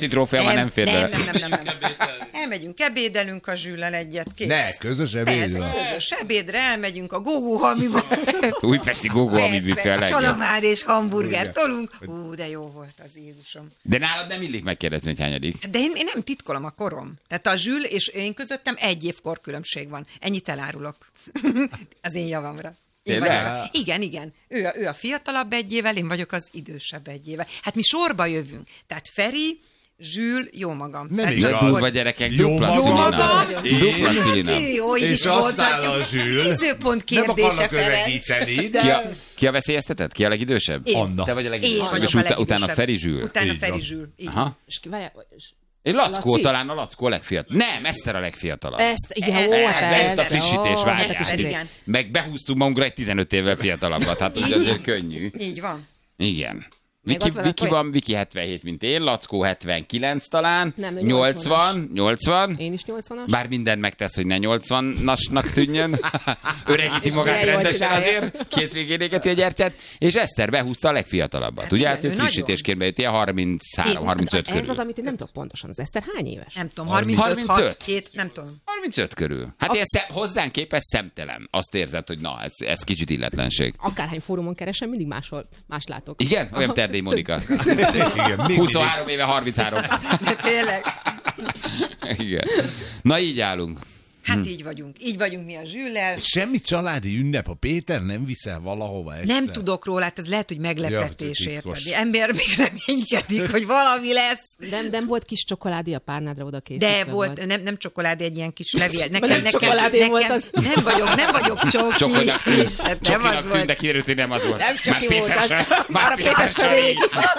esti trófea már nem fér bele. Nem. Elmegyünk, ebédelünk a Zsüllel egyet, kész. Ne, közös ebédre. Közös ebédre elmegyünk a gógóhalmiba. Újpesti gógóhalmi büfé a legjobb. Csalamár és hamburger tolunk. De jó volt az, Jézusom. De nálad nem illik megkérdezni, hogy hányadik. De én nem titkolom a korom. Tehát a Zsül és én közöttem 1 év korkülönbség van. Ennyit elárulok. Az én javamra. Igen. Ő a fiatalabb 1 évvel, én vagyok az idősebb 1 évvel. Hát mi sorba jövünk. Tehát Feri, Zsül, jó magam. Nem tehát igaz. Durva gyerekek, dupla szülina. Dupla szülina. Jó, így És is aztán voltak. a Zsül. Nézőpont Nem kérdése, akarnak Ferenc. öregíteni, de... Ki a veszélyeztetett? Ki a legidősebb? Én. Anna. Te vagy a Én legidősebb. vagyok És a legidősebb. utána Feri Zsül. Utána Így Feri van. Zsül. Így. Aha. És ki, várjál, És Lackó, Laci? talán a Lackó legfiatalabb. Nem, Eszter a legfiatalabb. igen, Ezt a frissítés Eszter, várják. igen. Meg behúztunk magunkra egy 15 évvel fiatalabbat. Hát ugye azért könnyű. Így van. Igen. Még ott van Viki a- van, Viki 77, mint én, Lackó 79 talán, Nem, ő 80. Én is 80-as. Bár mindent megtesz, hogy ne 80-asnak tűnjön. Öregíti magát milyen jól rendesen csinálja. azért, 2 végén égeti a gyertyát, és Eszter behúzta a legfiatalabbat. Hát Ugye, igen, hát ő ő frissítésként bejött, ilyen 33-35 Ez az, körül. amit én nem tudok pontosan. Az Eszter hány éves? Nem tudom, 35. 35, nem tudom. 35 körül. Hát ilyen hozzánk képest szemtelen. Azt érzed, hogy na, ez kicsit illetlenség. Akárhány fórumon keresem, mindig más látok. Igen? Olyan Terdély Monika. Igen, még 23 éve 33. De tényleg. Igen. Na így állunk. Hát így vagyunk mi a Zsüllel. Semmi családi ünnep, a Péter nem viszel valahova este? Nem tudok róla, hát ez lehet, hogy meglepetés, Ja, érted? titkos. Ember még reménykedik, hogy valami lesz. Nem volt kis csokoládé a párnádra oda készítve? De volt, nem csokoládé, egy ilyen kis levél. nem csokoládé volt az. Nem vagyok csoki. Csokinak tűnt, És hát nem az csokinak tűnt, de volt. kiderült, hogy nem az volt. Nem Már csoki volt Péter az. sem. Már a Péter sem rég.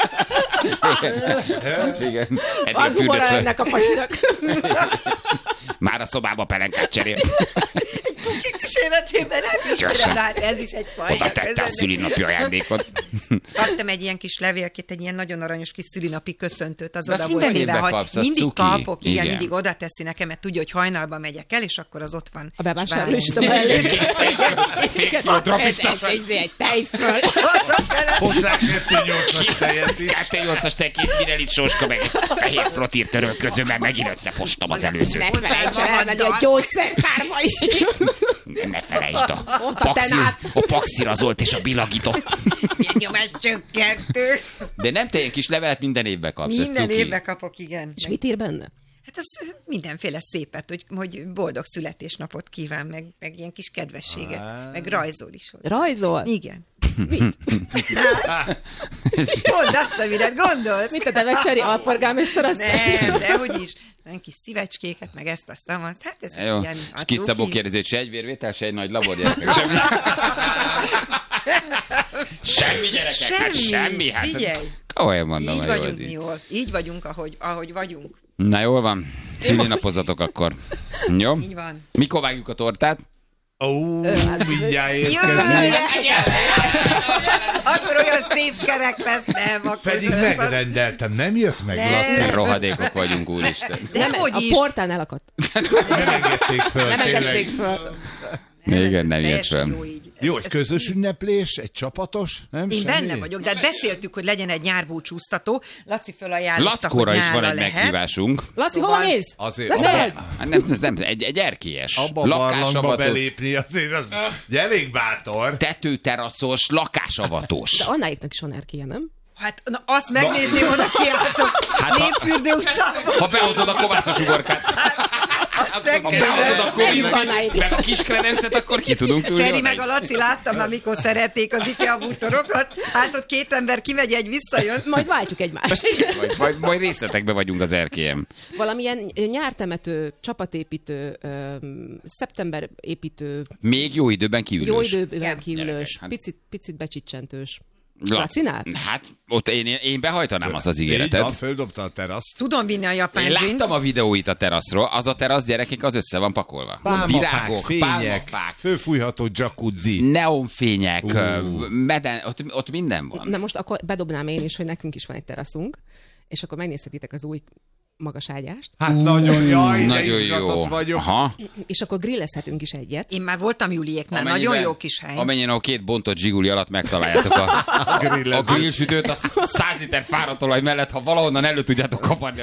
Igen. Eddig a Az humora fürdőször. ennek a pasinak. Már a szobába pelenkát cserél. Kíséretében nem ismerem, de hát ez is egy faj. Oda tette a szülinapi ajándékot. Kaptam egy ilyen kis levélkét, egy ilyen nagyon aranyos kis szülinapi köszöntőt, az De azt oda volt minden téve, évben hogy kapsz, az mindig cuki. kapok, igen, Igen. mindig oda teszi nekem, mert tudja, hogy hajnalban megyek el, és akkor az ott van. A bevásárlósít a Várjunk. mellé. Egy tejföl. Hozzá 2-8-as tejet is. 2-8-as tekét, mire itt sóska meg fehér flotír törölköző, mert megint összefostam az előzőt. Ne felejts el elmenni a gyógyszertárba is. Ne felejtsd Ott a tenát. a paxirazolt és a bilagított. Milyen nyomás csökkentő. De nem te ilyen kis levelet minden évben kapsz, ez Minden cuki. évben kapok, igen. És mit ír benne? Hát az mindenféle szépet, hogy boldog születésnapot kíván, meg ilyen kis kedvességet, meg rajzol is hozzá. Rajzol? Igen. Mit? Mondd azt, amit gondolsz. Mit a Devecseri alpolgármester azt? Nem, dehogy is. Nem kis szívecskéket, meg ezt, azt. Hát ez Jó, ilyen és kis Szabó kérdezi, hogy se egy vérvétel, se egy nagy labor, gyerekek. Semmi. Semmi gyerekek, hát semmi. Hát, Figyelj. komolyan mondom, Így hogy jó vagyunk az így. mi jól. Így vagyunk, ahogy vagyunk. Na jól van, szülinapozatok akkor. Jó? Így van. Mikor vágjuk a tortát? Ó, mindjárt Jövőre! érkezik. Akkor olyan szép kerek lesz, nem? Akkor Pedig lesz az- megrendeltem, nem jött meg, Nem. Laci. Rohadékok vagyunk, úristen. Dehogy A is. portán elakadt. Nem engedték föl, Nem engedték tényleg. föl. Igen, ez nem jött teljesen fel. jó így. Jó, egy közös ünneplés, egy csapatos, nem Én semmi? benne vagyok, de hát beszéltük, hogy legyen egy nyárbúcsúztató. Laci fölajánlotta, Lackóra hogy is van nyárra egy lehet. meghívásunk. Laci, Szóval- hova mész? Azért Beszéld! Hát nem, egy erkélyes. abba a barlangba Lakásavatós, belépni, azért az elég bátor. tetőteraszos, lakásavatós. De Annáiknak is van erkélye, nem? Hát na, azt megnézném, oda kiálltok. Hát Népfürdő utcában. Ha behozod a kovászos ugorkát, Azt ha megnézem. behozod a Menjünk Kovi, Annáig. meg a kis kredencet, akkor ki tudunk ülni. Feri oda meg is. a Laci láttam, amikor szerették az IKEA bútorokat. Hát ott 2 ember kimegy, egy visszajön. Majd váltjuk egymást. Majd részletekben vagyunk az erkélyem. Valamilyen nyártemető, csapatépítő, szeptemberépítő, Még jó időben kiülős. jó időben Igen. kiülős, Gyerekek, hát- picit becsicsentős. La- Lacinál? Hát ott én behajtanám azt az Így van, ígéretet. földobta a teraszt. Tudom vinni a japán Én dzsint. láttam a videóit a teraszról, az a terasz, gyerekek, az össze van pakolva. Pálmafák, fények, pálmafák, fölfújható jacuzzi. neonfények, ott minden van. Na most akkor bedobnám én is, hogy nekünk is van egy teraszunk, és akkor megnézhetitek az új magas ágyást, Hát nagyon, jaj, de Nagyon izgatott jó. vagyok. Aha. és akkor grillezhetünk is egyet. Én már voltam Juliéknál, nagyon jó kis hely. Amennyien a 2 bontott zsiguli alatt megtaláljátok a grillsütőt, a 100 liter fáradtolaj mellett, ha valahonnan elő tudjátok kaparni